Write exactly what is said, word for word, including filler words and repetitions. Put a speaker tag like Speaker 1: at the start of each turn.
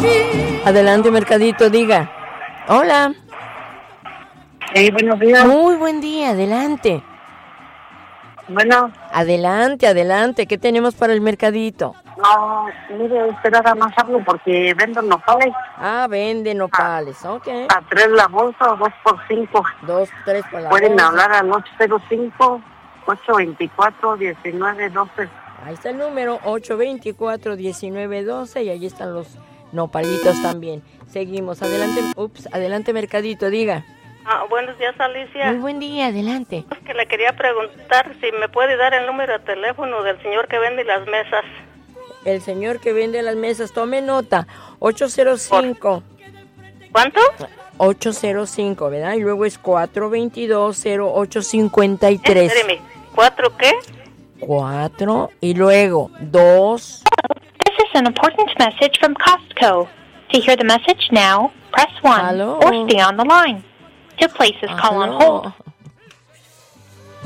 Speaker 1: Adelante, Mercadito, diga. Hola.
Speaker 2: Sí, buenos días.
Speaker 1: Muy buen día, adelante.
Speaker 2: Bueno.
Speaker 1: Adelante, adelante. ¿Qué tenemos para el Mercadito?
Speaker 2: No, mire, usted nada más hablo porque vendo nopales.
Speaker 1: Ah, vende nopales, ok.
Speaker 2: A tres la bolsa o dos por cinco.
Speaker 1: Dos, tres por la
Speaker 2: Pueden
Speaker 1: bolsa.
Speaker 2: hablar al ocho cero cinco, ocho dos cuatro, uno nueve uno dos.
Speaker 1: Ahí está el número, ocho dos cuatro, uno nueve uno dos, y ahí están los nopalitos también. Seguimos, adelante, ups, adelante, Mercadito, diga.
Speaker 3: Ah, buenos días, Alicia.
Speaker 1: Muy buen día, adelante.
Speaker 3: Es que le quería preguntar si me puede dar el número de teléfono del señor que vende las mesas.
Speaker 1: El señor que vende las mesas, tome nota, ocho cero cinco.
Speaker 3: ¿Cuánto?
Speaker 1: ocho cero cinco, ¿verdad? Y luego es cuatro dos dos, cero ocho cinco tres.
Speaker 3: Espéreme, ¿cuatro qué?
Speaker 1: cuatro y luego dos.
Speaker 4: This is an important message from Costco. To hear the message now, press one
Speaker 1: Hello?
Speaker 4: or stay on the line. To place this call on
Speaker 1: Hello?
Speaker 4: hold,